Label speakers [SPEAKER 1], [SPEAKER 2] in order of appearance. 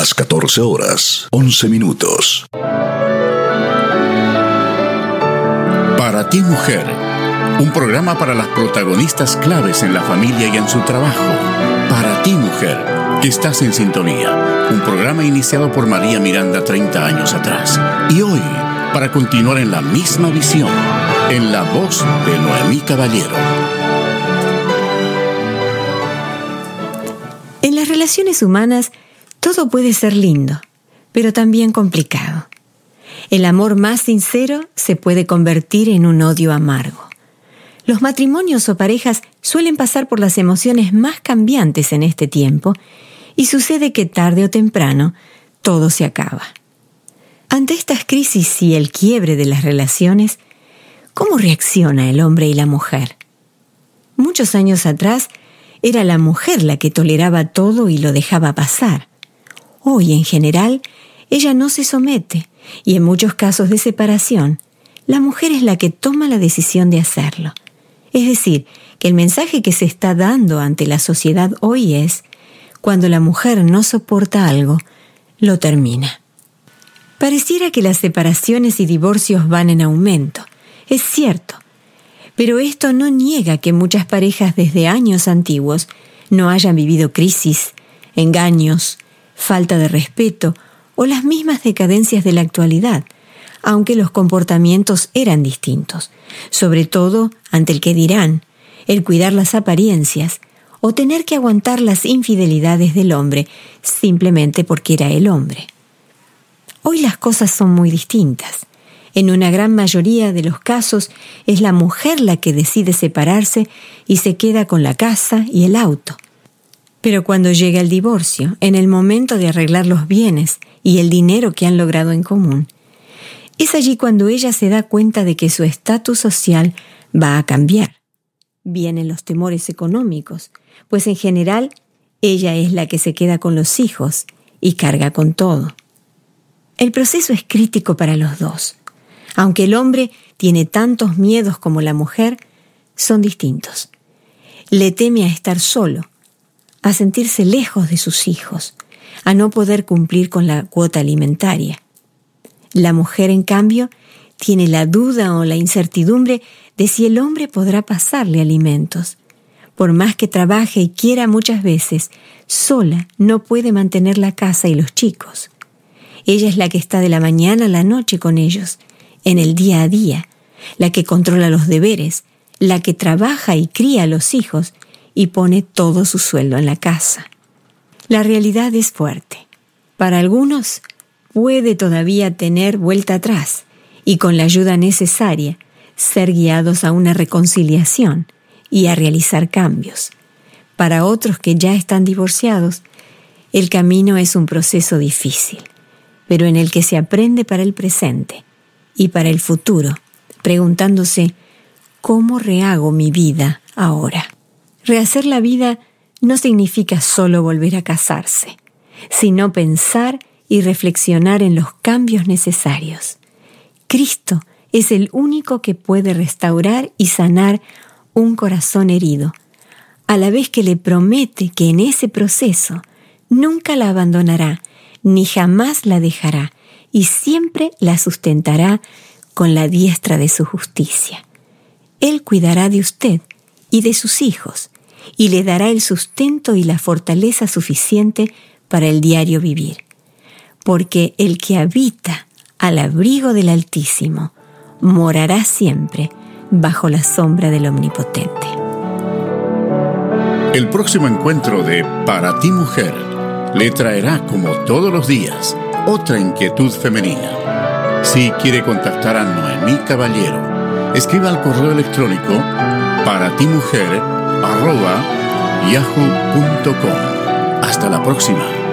[SPEAKER 1] las 14 horas, 11 minutos. Para ti, mujer, un programa para las protagonistas claves en la familia y en su trabajo. Para ti, mujer, que estás en sintonía. Un programa iniciado por María Miranda 30 años atrás. Y hoy, para continuar en la misma visión, en la voz de Noemí Caballero.
[SPEAKER 2] En las relaciones humanas, todo puede ser lindo, pero también complicado. El amor más sincero se puede convertir en un odio amargo. Los matrimonios o parejas suelen pasar por las emociones más cambiantes en este tiempo y sucede que tarde o temprano todo se acaba. Ante estas crisis y el quiebre de las relaciones, ¿cómo reacciona el hombre y la mujer? Muchos años atrás, era la mujer la que toleraba todo y lo dejaba pasar. Hoy, en general, ella no se somete y en muchos casos de separación, la mujer es la que toma la decisión de hacerlo. Es decir, que el mensaje que se está dando ante la sociedad hoy es: cuando la mujer no soporta algo, lo termina. Pareciera que las separaciones y divorcios van en aumento. Es cierto. Pero esto no niega que muchas parejas desde años antiguos no hayan vivido crisis, engaños, falta de respeto o las mismas decadencias de la actualidad, aunque los comportamientos eran distintos, sobre todo ante el que dirán, el cuidar las apariencias o tener que aguantar las infidelidades del hombre simplemente porque era el hombre. Hoy las cosas son muy distintas. En una gran mayoría de los casos es la mujer la que decide separarse y se queda con la casa y el auto. Pero cuando llega el divorcio, en el momento de arreglar los bienes y el dinero que han logrado en común, es allí cuando ella se da cuenta de que su estatus social va a cambiar. Vienen los temores económicos, pues en general ella es la que se queda con los hijos y carga con todo. El proceso es crítico para los dos. Aunque el hombre tiene tantos miedos como la mujer, son distintos. Le teme a estar solo, a sentirse lejos de sus hijos, a no poder cumplir con la cuota alimentaria. La mujer, en cambio, tiene la duda o la incertidumbre de si el hombre podrá pasarle alimentos. Por más que trabaje y quiera muchas veces, sola no puede mantener la casa y los chicos. Ella es la que está de la mañana a la noche con ellos, en el día a día, la que controla los deberes, la que trabaja y cría a los hijos y pone todo su sueldo en la casa. La realidad es fuerte. Para algunos puede todavía tener vuelta atrás y con la ayuda necesaria ser guiados a una reconciliación y a realizar cambios. Para otros que ya están divorciados, el camino es un proceso difícil, pero en el que se aprende para el presente y para el futuro, preguntándose: ¿cómo rehago mi vida ahora? Rehacer la vida no significa solo volver a casarse, sino pensar y reflexionar en los cambios necesarios. Cristo es el único que puede restaurar y sanar un corazón herido, a la vez que le promete que en ese proceso nunca la abandonará, ni jamás la dejará, y siempre la sustentará con la diestra de su justicia. Él cuidará de usted y de sus hijos, y le dará el sustento y la fortaleza suficiente para el diario vivir. Porque el que habita al abrigo del Altísimo morará siempre bajo la sombra del Omnipotente.
[SPEAKER 1] El próximo encuentro de Para ti, mujer, le traerá, como todos los días, otra inquietud femenina. Si quiere contactar a Noemí Caballero, escriba al correo electrónico paratimujer@yahoo.com. Hasta la próxima.